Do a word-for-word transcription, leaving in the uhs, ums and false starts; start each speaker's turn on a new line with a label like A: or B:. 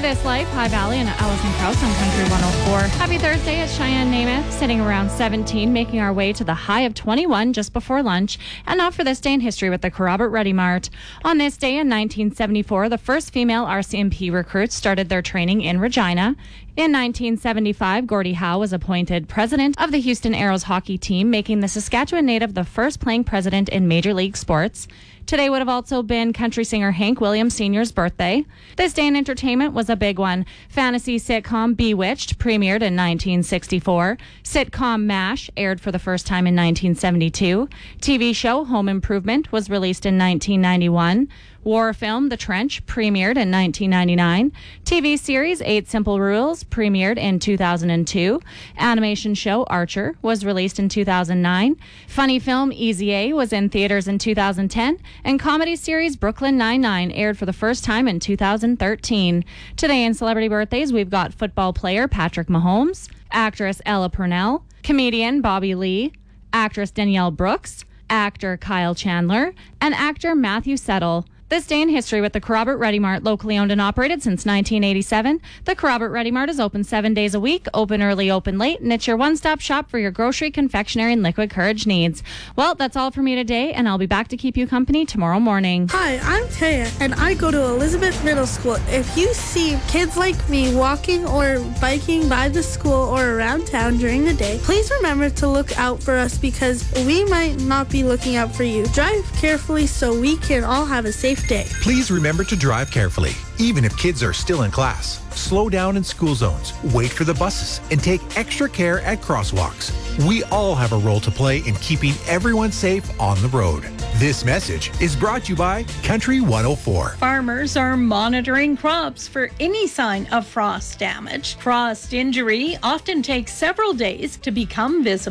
A: This Life, High Valley, and Allison Krauss on Country one oh four. Happy Thursday. It's Cheyenne Namath, sitting around seventeen, making our way to the high of twenty-one just before lunch. And now for this day in history with the Kerrobert Ready Mart. On this day in nineteen seventy-four, the first female R C M P recruits started their training in Regina. In nineteen seventy-five, Gordie Howe was appointed president of the Houston Aeros hockey team, making the Saskatchewan native the first playing president in Major League sports. Today would have also been country singer Hank Williams Senior's birthday. This day in entertainment was a big one. Fantasy sitcom Bewitched premiered in nineteen sixty-four. Sitcom MASH aired for the first time in nineteen seventy-two. T V show Home Improvement was released in nineteen ninety-one. War film The Trench premiered in nineteen ninety-nine. T V series Eight Simple Rules premiered in two thousand two. Animation show Archer was released in two thousand nine. Funny film Easy A was in theaters in two thousand ten. And comedy series Brooklyn Nine-Nine aired for the first time in two thousand thirteen. Today in celebrity birthdays, we've got football player Patrick Mahomes, actress Ella Purnell, comedian Bobby Lee, actress Danielle Brooks, actor Kyle Chandler, and actor Matthew Settle. This day in history with the Kerrobert Ready Mart, locally owned and operated since nineteen eighty-seven. The Kerrobert Ready Mart is open seven days a week, open early, open late, and it's your one-stop shop for your grocery, confectionery, and liquid courage needs. Well, that's all for me today, and I'll be back to keep you company tomorrow morning.
B: Hi, I'm Taya, and I go to Elizabeth Middle School. If you see kids like me walking or biking by the school or around town during the day, please remember to look out for us because we might not be looking out for you. Drive carefully so we can all have a safe day.
C: Please remember to drive carefully, even if kids are still in class. Slow down in school zones, wait for the buses, and take extra care at crosswalks. We all have a role to play in keeping everyone safe on the road. This message is brought to you by Country one oh four.
D: Farmers are monitoring crops for any sign of frost damage. Frost injury often takes several days to become visible.